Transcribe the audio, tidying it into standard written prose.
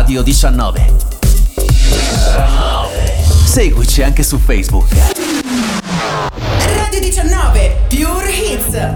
Radio 19. Seguici anche su Facebook. Radio 19, Pure Hits.